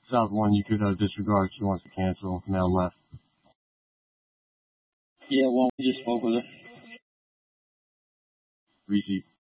South one you could disregard. She wants to cancel. Now left. Yeah, well, we just spoke with her. Reese.